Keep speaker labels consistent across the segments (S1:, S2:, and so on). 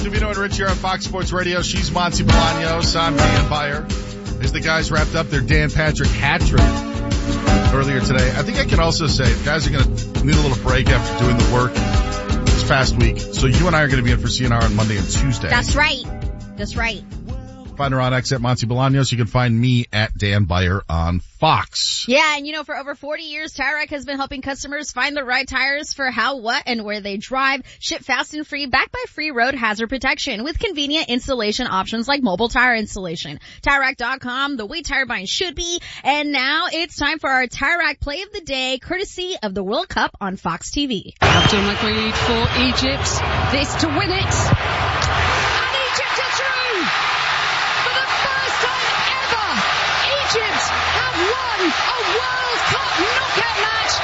S1: Savino and Rich here on Fox Sports Radio. She's Monty Bolaños. I'm Dan Beyer. As the guys wrapped up their Dan Patrick hat trick earlier today, I think I can also say guys are going to need a little break after doing the work this past week. So you and I are going to be in for CNR on Monday and Tuesday.
S2: That's right. That's right.
S1: Find her on X at Monty Bolaños. You can find me at Dan Beyer on Fox.
S2: Yeah, and for over 40 years, Tire Rack has been helping customers find the right tires for how, what, and where they drive. Ship fast and free, backed by free road hazard protection with convenient installation options like mobile tire installation. TireRack.com, the way tire buying should be. And now it's time for our Tire Rack play of the day, courtesy of the World Cup on Fox TV.
S3: Abdul Maghrib for Egypt. This to win it. And Egypt are through. For the first time ever, Egypt have won a World Cup knockout match,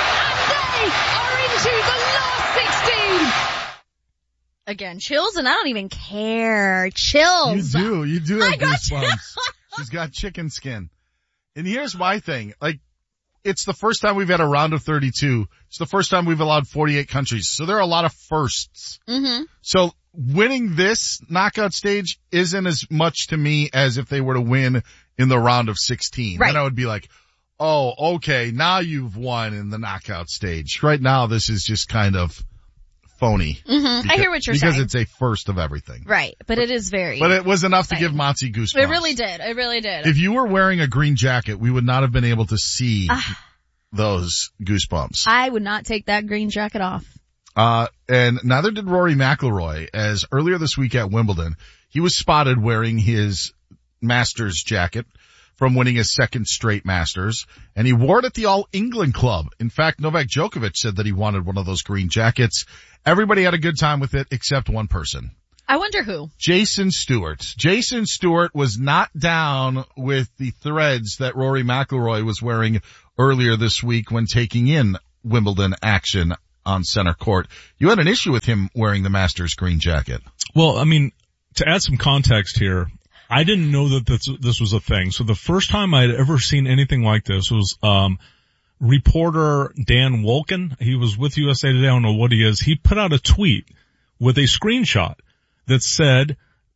S3: and they are into the last 16.
S2: Again, chills, and I don't even care. Chills.
S1: You do have goosebumps. She's got chicken skin. And here's my thing. It's the first time we've had a round of 32. It's the first time we've allowed 48 countries. So there are a lot of firsts.
S2: Mm-hmm.
S1: So winning this knockout stage isn't as much to me as if they were to win in the round of 16.
S2: Right.
S1: Then I would be like, oh, okay, now you've won in the knockout stage. Right now this is just kind of phony.
S2: Mm-hmm. I hear what you're saying.
S1: Because it's a first of everything.
S2: Right. But it is very.
S1: But it was enough
S2: exciting.
S1: to give Monty goosebumps.
S2: It really did. It really did.
S1: If you were wearing a green jacket, we would not have been able to see those goosebumps.
S2: I would not take that green jacket off.
S1: And neither did Rory McIlroy, as earlier this week at Wimbledon, he was spotted wearing his Masters jacket from winning his second straight Masters, and he wore it at the All England Club. In fact, Novak Djokovic said that he wanted one of those green jackets. Everybody had a good time with it except one person.
S2: I wonder who.
S1: Jason Stewart. Jason Stewart was not down with the threads that Rory McIlroy was wearing earlier this week when taking in Wimbledon action on center court. You had an issue with him wearing the Masters green jacket.
S4: Well, I mean, to add some context here, I didn't know that this was a thing. So the first time I'd ever seen anything like this was reporter Dan Wolken. He was with USA Today. I don't know what he is. He put out a tweet with a screenshot that said,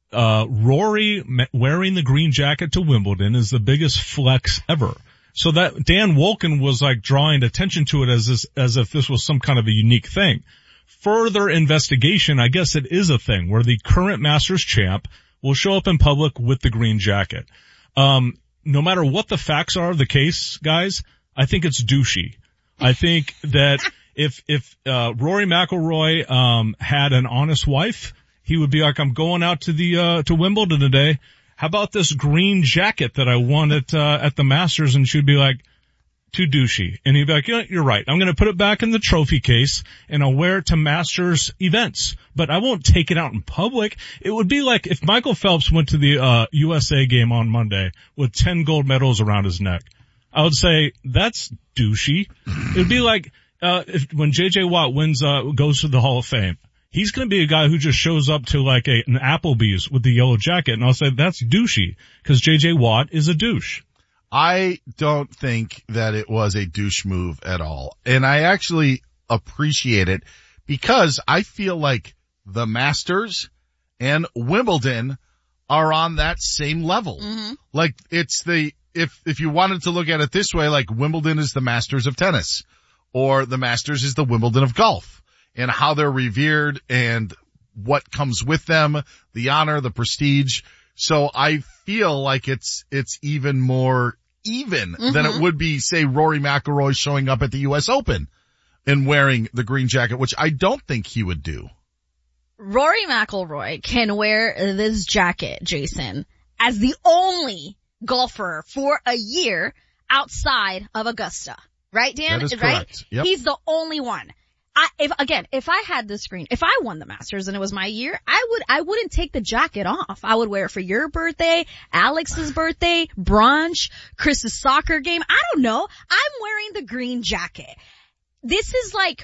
S4: Rory wearing the green jacket to Wimbledon is the biggest flex ever. So that Dan Wolken was like drawing attention to it as if this was some kind of a unique thing. Further investigation, I guess it is a thing where the current Masters champ will show up in public with the green jacket. No matter what the facts are of the case, guys, I think it's douchey. I think that if Rory McIlroy had an honest wife, he would be like, I'm going out to Wimbledon today. How about this green jacket that I won at the Masters? And she'd be like, too douchey. And he'd be like, you're right. I'm going to put it back in the trophy case and I'll wear it to Masters events, but I won't take it out in public. It would be like if Michael Phelps went to the USA game on Monday with 10 gold medals around his neck. I would say that's douchey. It would be like when J.J. Watt goes to the Hall of Fame. He's going to be a guy who just shows up to like an Applebee's with the yellow jacket, and I'll say that's douchey because J.J. Watt is a douche.
S1: I don't think that it was a douche move at all. And I actually appreciate it because I feel like the Masters and Wimbledon are on that same level.
S2: Mm-hmm.
S1: Like it's if you wanted to look at it this way, like Wimbledon is the Masters of tennis or the Masters is the Wimbledon of golf. And how they're revered and what comes with them, the honor, the prestige. So I feel like it's even more even than it would be, say, Rory McIlroy showing up at the U.S. Open and wearing the green jacket, which I don't think he would do.
S2: Rory McIlroy can wear this jacket, Jason, as the only golfer for a year outside of Augusta. Right, Dan?
S1: That is
S2: right?
S1: correct. Yep.
S2: He's the only one. If I had this green, if I won the Masters and it was my year, I wouldn't take the jacket off. I would wear it for your birthday, Alex's birthday, brunch, Chris's soccer game. I don't know. I'm wearing the green jacket. This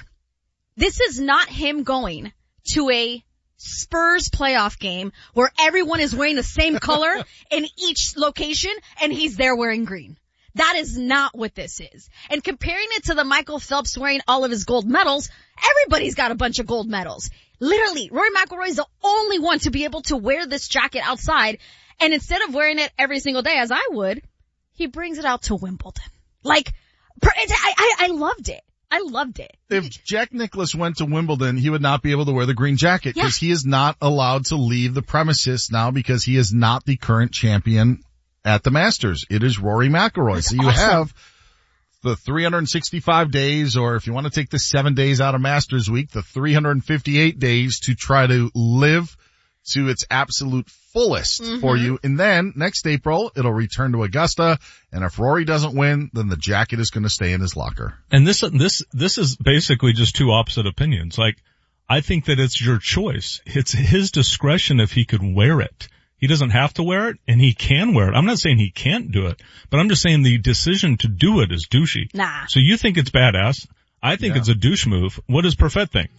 S2: is not him going to a Spurs playoff game where everyone is wearing the same color in each location and he's there wearing green. That is not what this is. And comparing it to the Michael Phelps wearing all of his gold medals, everybody's got a bunch of gold medals. Literally, Rory McIlroy is the only one to be able to wear this jacket outside. And instead of wearing it every single day as I would, he brings it out to Wimbledon. Like, I loved it. I loved it.
S1: If Jack Nicklaus went to Wimbledon, he would not be able to wear the green jacket because he is not allowed to leave the premises now because he is not the current champion at the Masters. It is Rory McIlroy.
S2: That's
S1: so you
S2: awesome.
S1: have the 365 days, or if you want to take the 7 days out of Masters week, the 358 days to try to live to its absolute fullest for you. And then next April, it'll return to Augusta. And if Rory doesn't win, then the jacket is going to stay in his locker.
S4: And this is basically just two opposite opinions. Like, I think that it's your choice. It's his discretion if he could wear it. He doesn't have to wear it, and he can wear it. I'm not saying he can't do it, but I'm just saying the decision to do it is douchey.
S2: Nah.
S4: So you think it's badass. I think it's a douche move. What does Perfett think?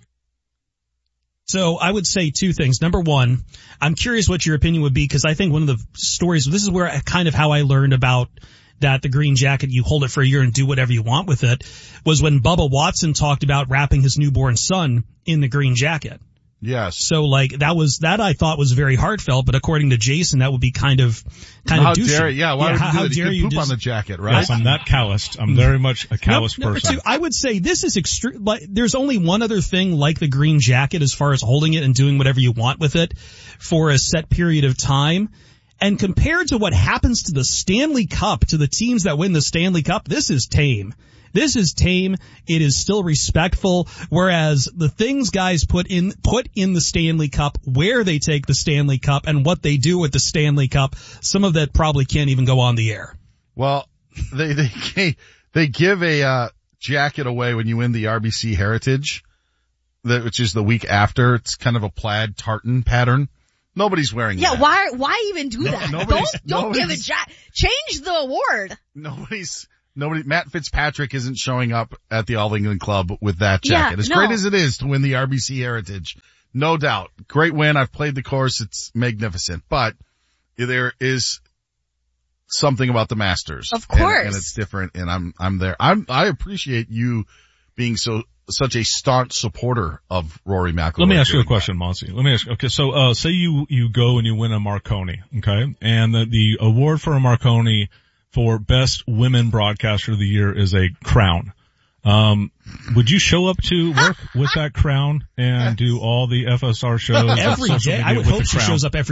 S5: So I would say two things. Number one, I'm curious what your opinion would be, because I think one of the stories, this is where kind of how I learned about that the green jacket, you hold it for a year and do whatever you want with it, was when Bubba Watson talked about wrapping his newborn son in the green jacket.
S1: Yes.
S5: So like that I thought was very heartfelt, but according to Jason, that would be kind of
S1: How
S5: douchey.
S1: dare you? Yeah, why would you do
S5: how
S1: that?
S5: dare
S1: You
S5: you
S1: could poop on the jacket, right?
S4: Yes, I'm that calloused. I'm very much a callous
S5: Number
S4: person.
S5: two, I would say this is extreme. Like, there's only one other thing like the green jacket as far as holding it and doing whatever you want with it for a set period of time. And compared to what happens to the Stanley Cup, to the teams that win the Stanley Cup, this is tame. This is tame. It is still respectful. Whereas the things guys put in the Stanley Cup, where they take the Stanley Cup and what they do with the Stanley Cup, some of that probably can't even go on the air.
S1: Well, they give a jacket away when you win the RBC Heritage, which is the week after. It's kind of a plaid tartan pattern. Nobody's wearing that.
S2: Yeah, why even do that? Don't give a jacket. Change the award.
S1: Matt Fitzpatrick isn't showing up at the All England Club with that jacket. As great as it is to win the RBC Heritage, no doubt. Great win. I've played the course. It's magnificent. But there is something about the Masters.
S2: Of course.
S1: And it's different, and I'm there. I appreciate you being such a staunch supporter of Rory McIlroy.
S4: Let me ask you a question, Monty. Let me ask you, okay, so, say you go and you win a Marconi, okay? And the award for a Marconi for best women broadcaster of the year is a crown. Would you show up to work with that crown and do all the FSR shows?
S5: Every day. I would hope she shows up every